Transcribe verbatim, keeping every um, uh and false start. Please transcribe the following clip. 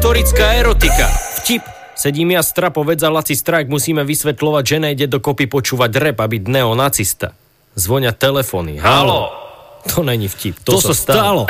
Historická erotika. Vtip. Sedím ja strapovec a Laci Strajk musíme vysvetľovať, že nejde dokopy počúvať rap a byť neonacista. Zvonia telefóny. Haló. To není vtip. To, to sa stalo.